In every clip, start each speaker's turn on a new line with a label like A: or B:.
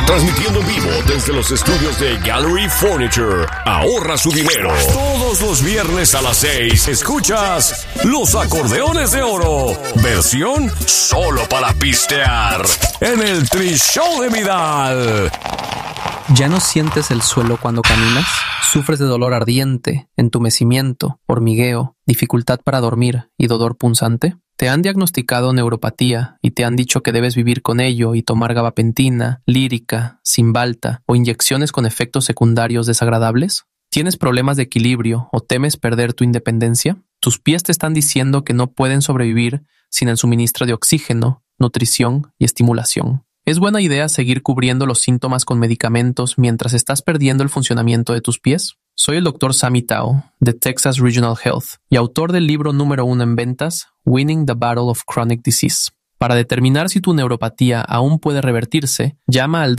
A: Transmitiendo en vivo desde los estudios de Gallery Furniture. Ahorra su dinero. Todos los viernes a las 6 escuchas Los Acordeones de Oro. Versión solo para pistear. En el Tri-Show de Vidal.
B: ¿Ya no sientes el suelo cuando caminas? ¿Sufres de dolor ardiente, entumecimiento, hormigueo, dificultad para dormir y dolor punzante? ¿Te han diagnosticado neuropatía y te han dicho que debes vivir con ello y tomar gabapentina, lírica, Cymbalta o inyecciones con efectos secundarios desagradables? ¿Tienes problemas de equilibrio o temes perder tu independencia? ¿Tus pies te están diciendo que no pueden sobrevivir sin el suministro de oxígeno, nutrición y estimulación? ¿Es buena idea seguir cubriendo los síntomas con medicamentos mientras estás perdiendo el funcionamiento de tus pies? Soy el Dr. Sammy Tao, de Texas Regional Health, y autor del libro número 1 en ventas, Winning the Battle of Chronic Disease. Para determinar si tu neuropatía aún puede revertirse, llama al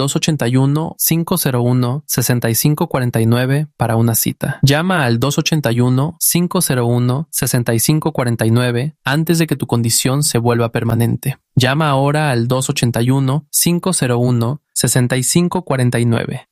B: 281-501-6549 para una cita. Llama al 281-501-6549 antes de que tu condición se vuelva permanente. Llama ahora al 281-501-6549.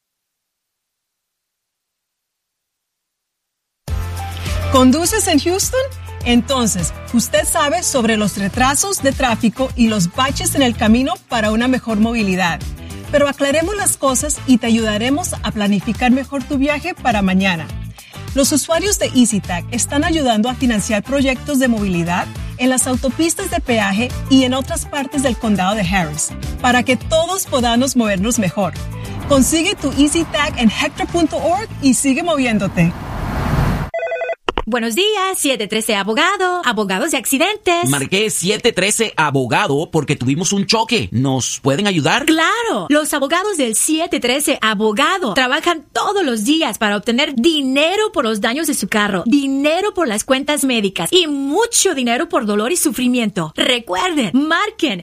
C: ¿Conduces en Houston? Entonces, usted sabe sobre los retrasos de tráfico y los baches en el camino para una mejor movilidad. Pero aclaremos las cosas y te ayudaremos a planificar mejor tu viaje para mañana. Los usuarios de EasyTag están ayudando a financiar proyectos de movilidad en las autopistas de peaje y en otras partes del condado de Harris, para que todos podamos movernos mejor. Consigue tu EasyTag en hector.org y sigue moviéndote.
D: Buenos días, 713 Abogado, abogados de accidentes.
E: Marqué 713 Abogado porque tuvimos un choque. ¿Nos pueden ayudar?
D: ¡Claro! Los abogados del 713 Abogado trabajan todos los días para obtener dinero por los daños de su carro, dinero por las cuentas médicas y mucho dinero por dolor y sufrimiento. Recuerden, marquen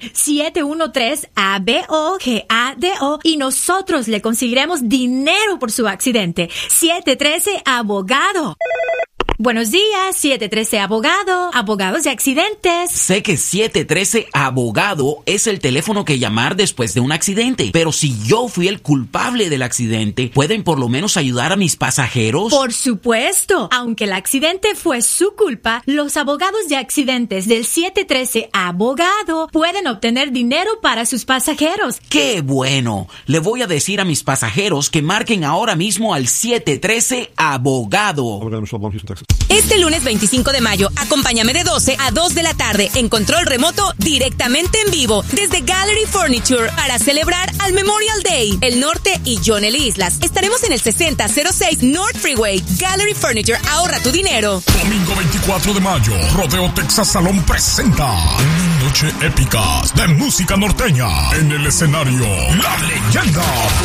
D: 713-ABOGADO y nosotros le conseguiremos dinero por su accidente. 713 Abogado. Buenos días, 713 Abogado, abogados de accidentes.
E: Sé que 713 Abogado es el teléfono que llamar después de un accidente, pero si yo fui el culpable del accidente, ¿pueden por lo menos ayudar a mis pasajeros?
D: Por supuesto, aunque el accidente fue su culpa, los abogados de accidentes del 713 Abogado pueden obtener dinero para sus pasajeros.
E: ¡Qué bueno! Le voy a decir a mis pasajeros que marquen ahora mismo al 713 Abogado.
F: Este lunes 25 de mayo, acompáñame de 12 a 2 de la tarde en control remoto directamente en vivo desde Gallery Furniture para celebrar al Memorial Day. El Norte y John L. Islas. Estaremos en el 6006 North Freeway. Gallery Furniture, ahorra tu dinero.
G: Domingo 24 de mayo, Rodeo Texas Salón presenta una noche épica de música norteña. En el escenario, La Leyenda.